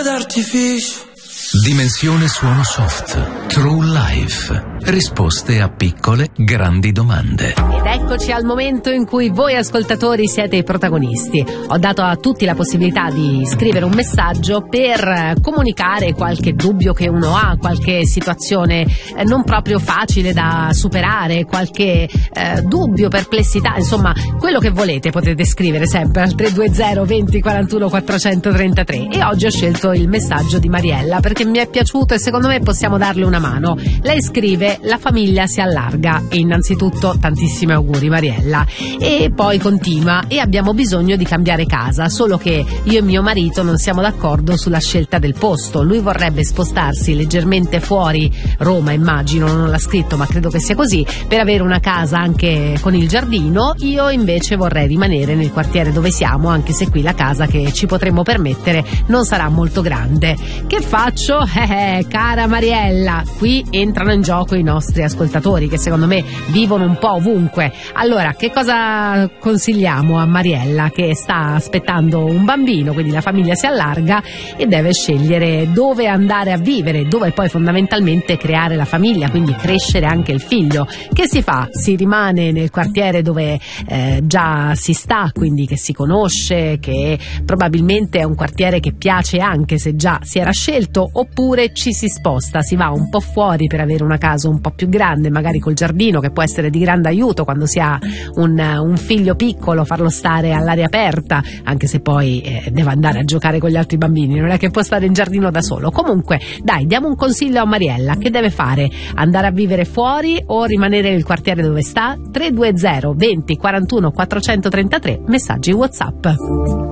d'artificio. Dimensione suono soft. True Life. Risposte a piccole, grandi domande. Ed eccoci al momento in cui voi ascoltatori siete i protagonisti. Ho dato a tutti la possibilità di scrivere un messaggio per comunicare qualche dubbio che uno ha, qualche situazione non proprio facile da superare, qualche dubbio, perplessità, insomma, quello che volete potete scrivere sempre al 320 20 41 433. E oggi ho scelto il messaggio di Mariella perché mi è piaciuto e secondo me possiamo darle una mano. Lei scrive: la famiglia si allarga, e innanzitutto tantissimi auguri Mariella, e poi continua: e abbiamo bisogno di cambiare casa, solo che io e mio marito non siamo d'accordo sulla scelta del posto. Lui vorrebbe spostarsi leggermente fuori Roma, immagino, non l'ha scritto ma credo che sia così, per avere una casa anche con il giardino. Io invece vorrei rimanere nel quartiere dove siamo, anche se qui la casa che ci potremmo permettere non sarà molto grande. Che faccio? Cara Mariella, qui entrano in gioco i nostri ascoltatori che secondo me vivono un po' ovunque. Allora, che cosa consigliamo a Mariella che sta aspettando un bambino, quindi la famiglia si allarga e deve scegliere dove andare a vivere, dove poi fondamentalmente creare la famiglia, quindi crescere anche il figlio. Che si fa? Si rimane nel quartiere dove già si sta, quindi che si conosce, che probabilmente è un quartiere che piace anche se già si era scelto, oppure ci si sposta, si va un po' fuori per avere una casa un po' più grande, magari col giardino, che può essere di grande aiuto quando si ha un figlio piccolo, farlo stare all'aria aperta, anche se poi deve andare a giocare con gli altri bambini, non è che può stare in giardino da solo. Comunque dai, diamo un consiglio a Mariella: che deve fare? Andare a vivere fuori o rimanere nel quartiere dove sta? 320 20 41 433, messaggi WhatsApp.